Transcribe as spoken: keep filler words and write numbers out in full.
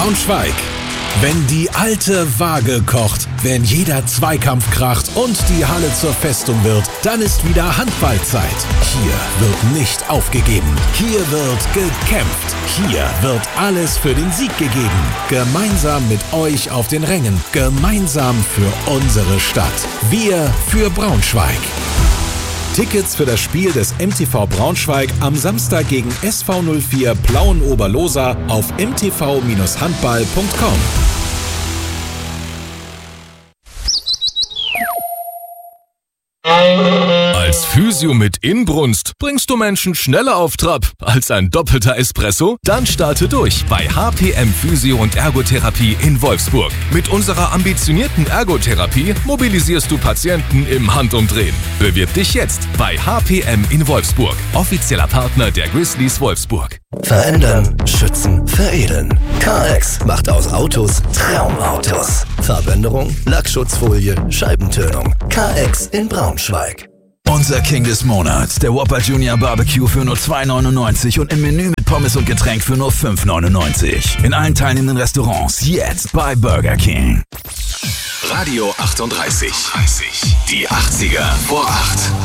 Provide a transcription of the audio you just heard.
Braunschweig. Wenn die alte Waage kocht, wenn jeder Zweikampf kracht und die Halle zur Festung wird, dann ist wieder Handballzeit. Hier wird nicht aufgegeben. Hier wird gekämpft. Hier wird alles für den Sieg gegeben. Gemeinsam mit euch auf den Rängen. Gemeinsam für unsere Stadt. Wir für Braunschweig. Tickets für das Spiel des M T V Braunschweig am Samstag gegen S V null vier Plauen-Oberlosa auf m t v Bindestrich handball punkt com. Als Physio mit Inbrunst bringst du Menschen schneller auf Trab als ein doppelter Espresso? Dann starte durch bei H P M Physio und Ergotherapie in Wolfsburg. Mit unserer ambitionierten Ergotherapie mobilisierst du Patienten im Handumdrehen. Bewirb dich jetzt bei H P M in Wolfsburg, offizieller Partner der Grizzlies Wolfsburg. Verändern, schützen, veredeln. K X macht aus Autos Traumautos. Farbänderung, Lackschutzfolie, Scheibentönung. K X in Braunschweig. Unser King des Monats, der Whopper Junior Barbecue für nur zwei neunundneunzig und im Menü mit Pommes und Getränk für nur fünf neunundneunzig. In allen teilnehmenden Restaurants jetzt bei Burger King. Radio achtunddreißig. Die achtziger vor acht.